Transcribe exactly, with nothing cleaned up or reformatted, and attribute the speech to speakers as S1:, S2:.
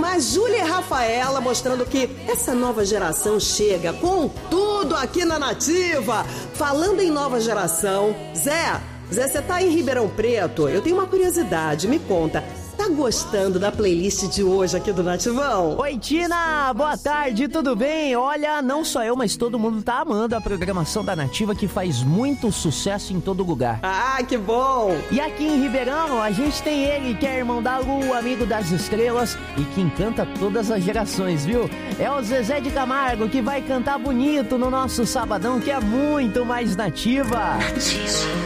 S1: turma, a Júlia e a Rafaela, mostrando que essa nova geração chega com tudo aqui na Nativa. Falando em nova geração, Zé, Zé, você tá em Ribeirão Preto? Eu tenho uma curiosidade, me conta. Tá gostando da playlist de hoje aqui do Nativão?
S2: Oi, Tina! Boa tarde, tudo bem? Olha, não só eu, mas todo mundo tá amando a programação da Nativa, que faz muito sucesso em todo lugar.
S1: Ah, que bom!
S2: E aqui em Ribeirão, a gente tem ele, que é irmão da Lua, amigo das estrelas e que encanta todas as gerações, viu? É o Zezé de Camargo, que vai cantar bonito no nosso sabadão, que é muito mais Nativa. Nativa.